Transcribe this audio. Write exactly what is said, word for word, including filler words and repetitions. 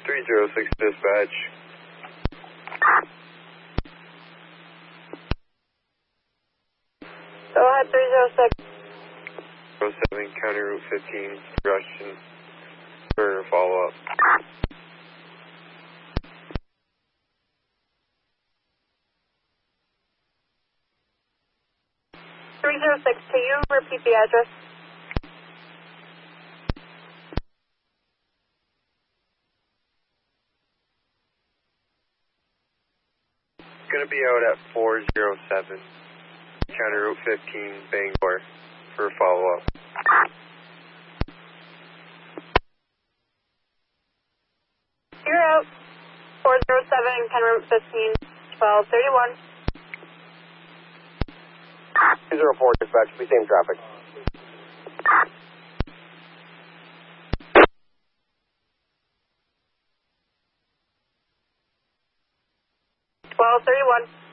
three zero six dispatch. Go ahead, three zero six. zero seven, County Route fifteen, Russian, burner follow-up. three zero six, can you repeat the address? Going to be out at four zero seven, County Route fifteen, Bangor, for follow-up. You're out. four zero seven, County Route fifteen, twelve thirty-one. two zero four, dispatch, be same traffic. twelve thirty-one.